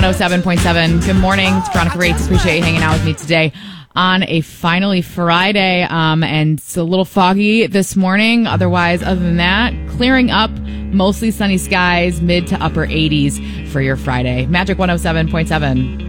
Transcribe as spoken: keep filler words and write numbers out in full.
oh seven point seven. Good morning. It's Veronica Rates. Appreciate you hanging out with me today on a finally Friday. Um, and it's a little foggy this morning. Otherwise, other than that, clearing up, mostly sunny skies, mid to upper eighties for your Friday. Magic one oh seven point seven.